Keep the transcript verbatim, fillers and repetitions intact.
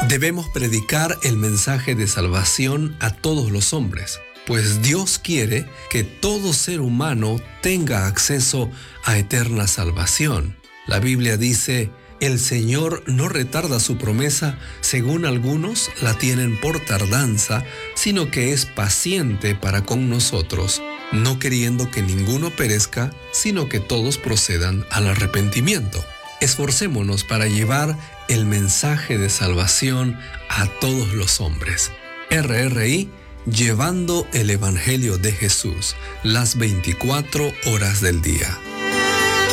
Debemos predicar el mensaje de salvación a todos los hombres, pues Dios quiere que todo ser humano tenga acceso a eterna salvación. La Biblia dice: el Señor no retarda su promesa, según algunos la tienen por tardanza, sino que es paciente para con nosotros, no queriendo que ninguno perezca, sino que todos procedan al arrepentimiento. Esforcémonos para llevar el mensaje de salvación a todos los hombres. R R I, llevando el Evangelio de Jesús las veinticuatro horas del día.